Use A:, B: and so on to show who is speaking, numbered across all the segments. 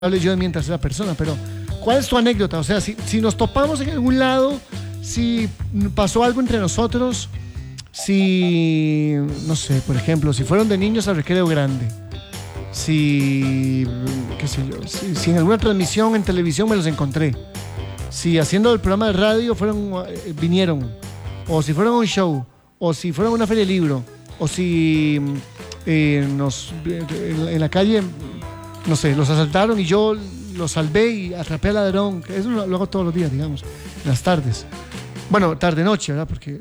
A: hable yo de mí en tercera persona, pero ¿cuál es tu anécdota? O sea, si nos topamos en algún lado, si pasó algo entre nosotros, si, no sé, por ejemplo, si fueron de niños al recreo grande, si, qué sé yo, si en alguna transmisión en televisión me los encontré, si haciendo el programa de radio vinieron, o si fueron a un show, o si fueron a una feria de libro, o si en la calle, no sé, los asaltaron y yo los salvé y atrapé al ladrón. Eso lo hago todos los días, digamos, en las tardes. Bueno, tarde-noche, ¿verdad? Porque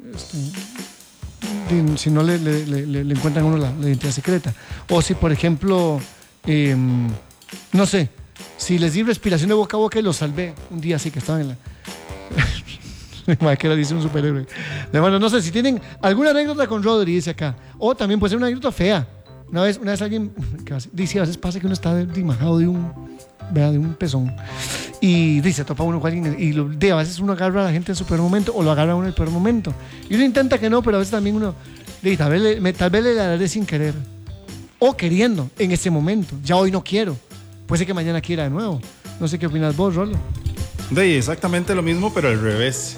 A: si no le encuentran a uno la identidad secreta. O si, por ejemplo, no sé, si les di respiración de boca a boca y los salvé un día así que estaban en la... que era, dice un superhéroe. Bueno, no sé, si tienen alguna anécdota con Rodri, dice acá. O también puede ser una anécdota fea. Una vez alguien dice, a veces pasa que uno está dimajado de un pezón y dice, topa uno con alguien y a veces uno agarra a la gente en su peor momento o lo agarra a uno en el peor momento. Y uno intenta que no, pero a veces también uno dice, tal vez le daré sin querer o queriendo en ese momento. Ya hoy no quiero. Puede ser que mañana quiera de nuevo. No sé qué opinas vos, Rolo.
B: De exactamente lo mismo, pero al revés.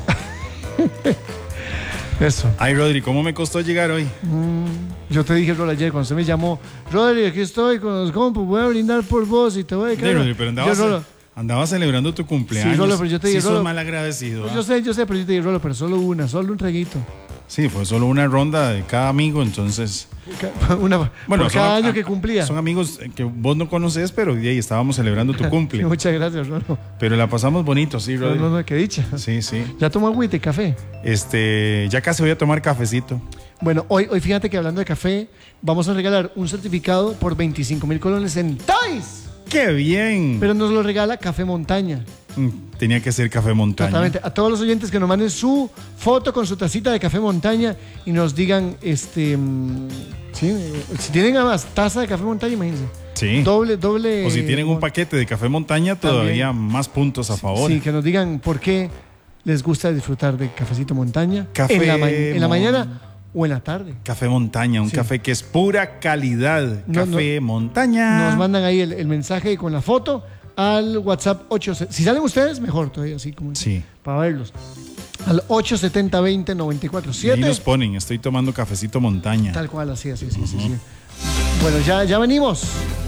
A: Eso.
B: Ay, Rodri, ¿cómo me costó llegar hoy?
A: Yo te dije, Rolo, ayer cuando se me llamó, Rodri, aquí estoy con los compos, voy a brindar por vos y te voy a quedar.
B: Rodri, pero andabas celebrando tu cumpleaños.
A: Sí, Rolo, pero yo te dije,
B: sí,
A: Rolo,
B: sos mal agradecido.
A: Pues yo sé, pero yo te dije, Rolo, pero solo un traguito.
B: Sí, fue solo una ronda de cada amigo, entonces...
A: Por cada año que cumplía.
B: Son amigos que vos no conoces, pero ahí estábamos celebrando tu cumple.
A: Muchas gracias, Rolo.
B: Pero la pasamos bonito, sí, Rodri.
A: No, qué dicha.
B: Sí.
A: ¿Ya tomó agüita y café?
B: Ya casi voy a tomar cafecito.
A: Bueno, hoy fíjate que hablando de café, vamos a regalar un certificado por 25,000 colones en Toys.
B: ¡Qué bien!
A: Pero nos lo regala Café Montaña.
B: Tenía que ser Café Montaña.
A: Exactamente. A todos los oyentes que nos manden su foto con su tacita de Café Montaña y nos digan, si tienen además taza de Café Montaña, imagínense.
B: Sí.
A: Doble.
B: O si tienen un paquete de Café Montaña, todavía
A: también.
B: Más puntos a favor.
A: Sí, que nos digan por qué les gusta disfrutar de Cafecito Montaña.
B: Café
A: en la mañana o en la tarde.
B: Café Montaña, un café que es pura calidad. Café Montaña.
A: Nos mandan ahí el mensaje con la foto al WhatsApp 8. Si salen ustedes, mejor todavía, así como para verlos. Al 870-20-94-7.
B: Y nos ponen, estoy tomando cafecito Montaña.
A: Tal cual, así. Bueno, ya venimos.